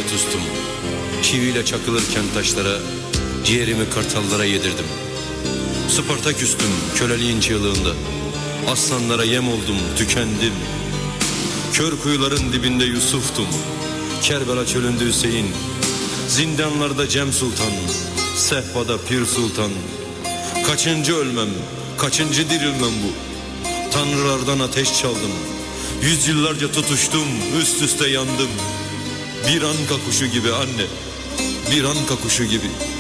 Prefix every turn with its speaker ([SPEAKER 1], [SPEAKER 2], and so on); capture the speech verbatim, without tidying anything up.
[SPEAKER 1] tustum. Çiviyle çakılırken taşlara, ciğerimi kartallara yedirdim. Spartaküstüm köleliğin çığlığında. Aslanlara yem oldum, tükendim. Kör kuyuların dibinde Yusuf'tum. Kerbela çölünde Hüseyin. Zindanlarda Cem Sultan, sehpada Pir Sultan. Kaçıncı ölmem, kaçıncı dirilmem bu? Tanrılardan ateş çaldım. Yüzyıllarca tutuştum, üst üste yandım. Bir anka kuşu gibi anne, bir anka kuşu gibi.